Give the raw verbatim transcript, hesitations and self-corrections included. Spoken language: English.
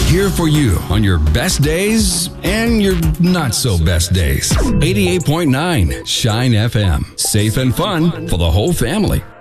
here for you on your best days and your not so best days. eighty-eight point nine Shine F M. Safe and fun for the whole family.